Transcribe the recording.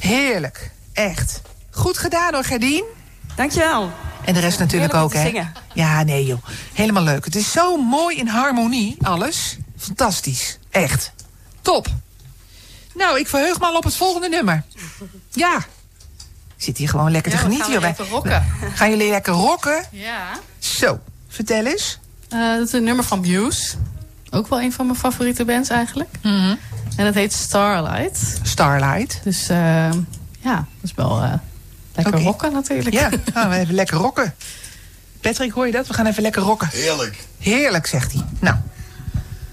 Heerlijk. Echt. Goed gedaan hoor, Gerdien. Dankjewel. En de rest natuurlijk ook, hè? Zingen. Ja, nee joh. Helemaal leuk. Het is zo mooi in harmonie, alles. Fantastisch. Echt. Top. Nou, ik verheug me al op het volgende nummer. Ja. Ik zit hier gewoon lekker te genieten. Gaan we even rocken. Gaan jullie lekker rocken? Ja. Zo, vertel eens. Dat is een nummer van Muse. Ook wel een van mijn favoriete bands eigenlijk. Mhm. En dat heet Starlight. Starlight. Dus ja, dat is wel lekker Oké. rocken natuurlijk. Ja, gaan we even lekker rocken. Patrick, hoor je dat? We gaan even lekker rocken. Heerlijk. Heerlijk, zegt hij. Nou,